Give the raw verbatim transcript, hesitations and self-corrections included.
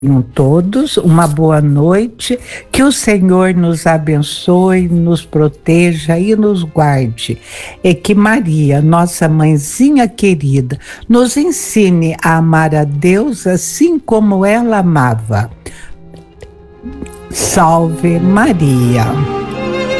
Tenham todos uma boa noite, que o Senhor nos abençoe, nos proteja e nos guarde. E que Maria, nossa mãezinha querida, nos ensine a amar a Deus assim como ela amava. Salve Maria.